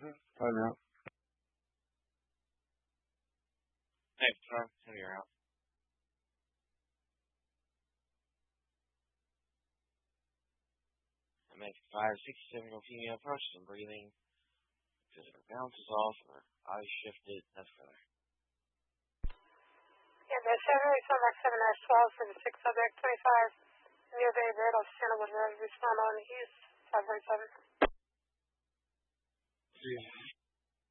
Fine now. Hey, Tom, have you out? I make 567 female person breathing because her balance is off and her eyes shifted. That's better. Yeah, the 787X12 for the 6 subject 25 near Bay Red off Sandalwood Road. Respond on the east 547.